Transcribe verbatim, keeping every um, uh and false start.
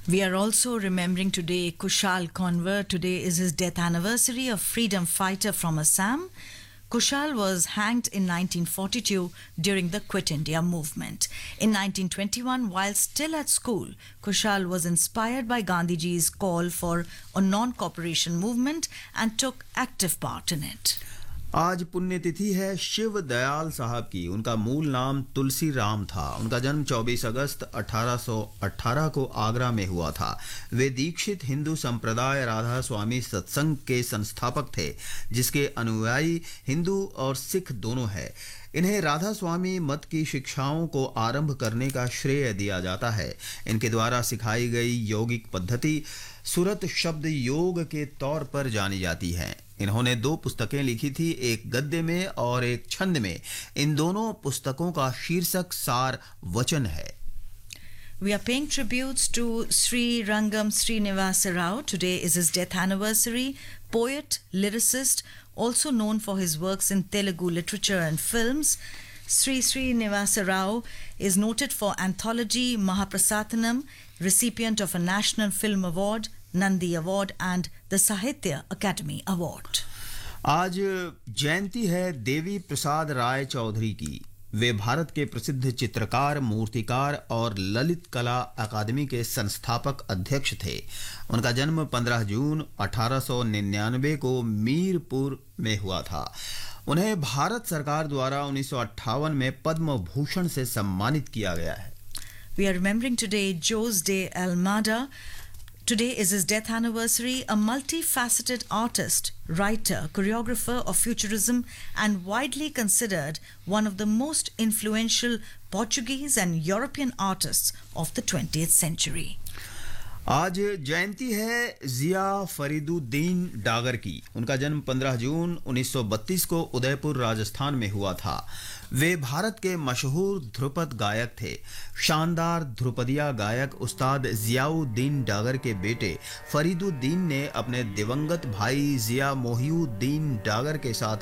We are also remembering today Kushal Conver. Today is his death anniversary, a freedom fighter from Assam. Kushal was hanged in nineteen forty-two during the Quit India movement. In nineteen twenty-one, while still at school, Kushal was inspired by Gandhiji's call for a non-cooperation movement and took active part in it. आज पुण्यतिथि है शिव दयाल साहब की। उनका मूल नाम तुलसी राम था। उनका जन्म चौबीस अगस्त अठारह सौ अठारह को आगरा में हुआ था। वे दीक्षित हिंदू संप्रदाय राधा स्वामी सत्संग के संस्थापक थे, जिसके अनुयायी हिंदू और सिख दोनों हैं। इन्हें राधा स्वामी मत की शिक्षाओं को आरंभ करने का श्रेय दिया जाता है। इनके द्वारा सिखाई गई यौगिक पद्धति सुरत शब्द योग के तौर पर जानी जाती है। इन्होंने दो पुस्तकें लिखी थी, एक गद्य में और एक छंद में। इन दोनों पुस्तकों का शीर्षक सार वचन है। We are paying tributes to Sri Rangam Srinivasa Rao. Today is his death anniversary. Poet, lyricist, also known for his works in Telugu literature and films. Sri Srinivasa Rao is noted for anthology Mahaprasatanam, recipient of a National Film Award, Nandi Award and the Sahitya Academy Award. आज जयंती है देवी प्रसाद राय चौधरी की। वे भारत के प्रसिद्ध चित्रकार, मूर्तिकार और ललित कला अकादमी के संस्थापक अध्यक्ष थे। उनका जन्म पंद्रह जून अठारह सौ निन्यानवे को मीरपुर में हुआ था। उन्हें भारत सरकार द्वारा उन्नीस सौ अट्ठावन में पद्म भूषण से सम्मानित किया गया है। We are remembering today Jose de Almada. Today is his death anniversary, a multifaceted artist, writer, choreographer of futurism and widely considered one of the most influential Portuguese and European artists of the twentieth century. आज जयंती है जिया फरीदुद्दीन डागर की। उनका जन्म पंद्रह जून उन्नीस सौ बत्तीस को उदयपुर राजस्थान में हुआ था। वे भारत के मशहूर ध्रुपद गायक थे। शानदार ध्रुपदिया गायक उस्ताद जियाउद्दीन डागर के बेटे फरीदुद्दीन ने अपने दिवंगत भाई जिया मोहिउद्दीन डागर के साथ